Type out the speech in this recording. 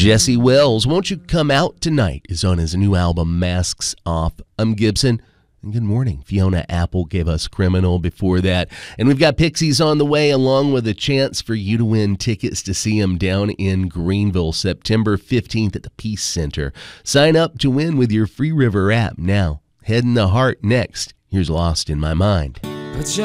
Jesse Wells, Won't You Come Out Tonight, is on his new album, Masks Off. I'm Gibson, and good morning. Fiona Apple gave us Criminal before that. And we've got Pixies on the way, along with a chance for you to win tickets to see them down in Greenville, September 15th at the Peace Center. Sign up to win with your Free River app now. Head in the Heart next. Here's Lost in My Mind.